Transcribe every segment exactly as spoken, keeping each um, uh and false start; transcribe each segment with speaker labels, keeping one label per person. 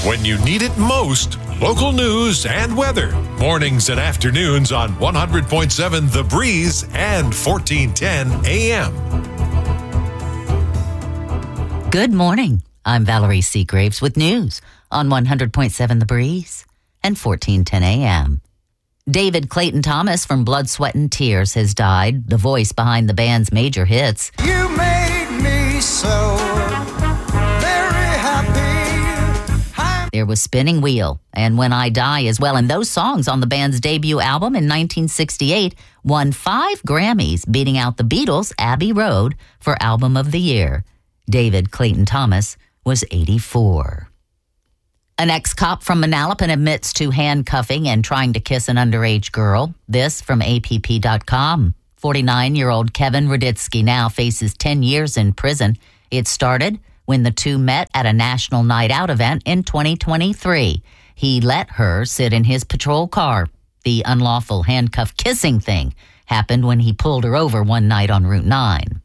Speaker 1: When you need it most, local news and weather. Mornings and afternoons on one hundred point seven The Breeze and fourteen ten A M.
Speaker 2: Good morning. I'm Valerie Seagraves with news on one hundred point seven The Breeze and fourteen ten A M. David Clayton Thomas from Blood, Sweat and Tears has died, the voice behind the band's major hits.
Speaker 3: You made me so very happy. I'm
Speaker 2: There was Spinning Wheel and When I Die as well, and those songs on the band's debut album in nineteen sixty-eight won five Grammys, beating out the Beatles' Abbey Road for Album of the Year. David Clayton Thomas was eighty-four. An ex-cop from Manalapan admits to handcuffing and trying to kiss an underage girl. This from A P P dot com. forty-nine-year-old Kevin Raditsky now faces ten years in prison. It started when the two met at a national night out event in twenty twenty-three. He let her sit in his patrol car. The unlawful handcuff kissing thing happened when he pulled her over one night on Route nine.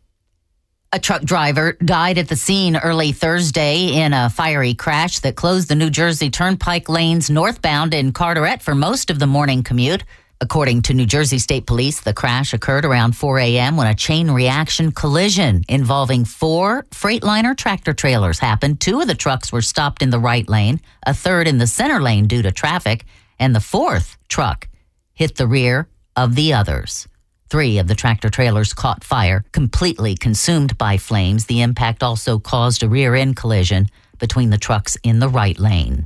Speaker 2: A truck driver died at the scene early Thursday in a fiery crash that closed the New Jersey Turnpike lanes northbound in Carteret for most of the morning commute. According to New Jersey State Police, the crash occurred around four A M when a chain reaction collision involving four Freightliner tractor trailers happened. Two of the trucks were stopped in the right lane, a third in the center lane due to traffic, and the fourth truck hit the rear of the others. Three of the tractor trailers caught fire, completely consumed by flames. The impact also caused a rear-end collision between the trucks in the right lane.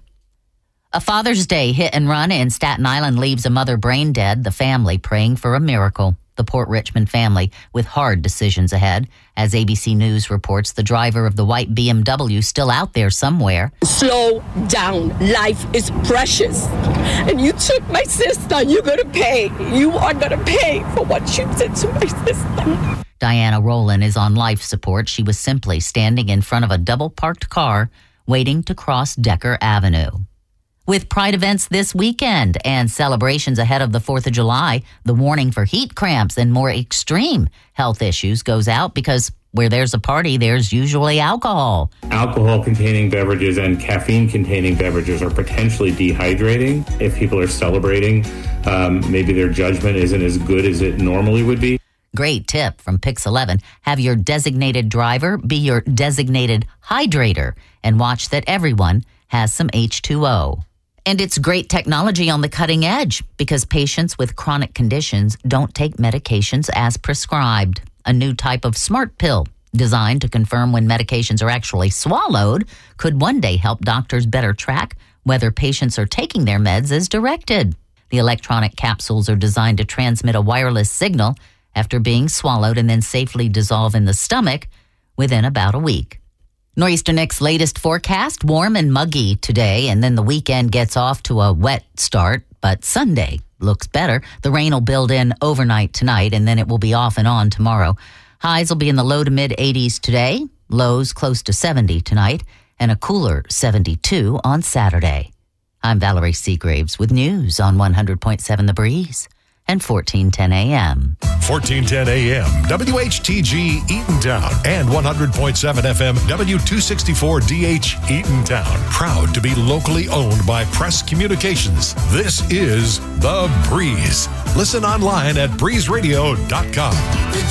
Speaker 2: A Father's Day hit and run in Staten Island leaves a mother brain dead, the family praying for a miracle. The Port Richmond family with hard decisions ahead. As A B C News reports, the driver of the white B M W still out there somewhere.
Speaker 4: Slow down. Life is precious. And you took my sister. You're going to pay. You are going to pay for what you did to my sister.
Speaker 2: Diana Rowland is on life support. She was simply standing in front of a double-parked car waiting to cross Decker Avenue. With Pride events this weekend and celebrations ahead of the fourth of July, the warning for heat cramps and more extreme health issues goes out because where there's a party, there's usually alcohol.
Speaker 5: Alcohol-containing beverages and caffeine-containing beverages are potentially dehydrating. If people are celebrating, um, maybe their judgment isn't as good as it normally would be.
Speaker 2: Great tip from Pix eleven. Have your designated driver be your designated hydrator and watch that everyone has some H two O. And it's great technology on the cutting edge because patients with chronic conditions don't take medications as prescribed. A new type of smart pill designed to confirm when medications are actually swallowed could one day help doctors better track whether patients are taking their meds as directed. The electronic capsules are designed to transmit a wireless signal after being swallowed and then safely dissolve in the stomach within about a week. Nor'easter Nick's latest forecast, warm and muggy today, and then the weekend gets off to a wet start, but Sunday looks better. The rain will build in overnight tonight, and then it will be off and on tomorrow. Highs will be in the low to mid eighties today, lows close to seventy tonight, and a cooler seventy-two on Saturday. I'm Valerie Seagraves with news on one hundred point seven The Breeze and fourteen ten A M.
Speaker 1: fourteen ten A M, W H T G Eatontown, and one hundred point seven F M, W two sixty-four D H Eatontown. Proud to be locally owned by Press Communications. This is The Breeze. Listen online at breeze radio dot com.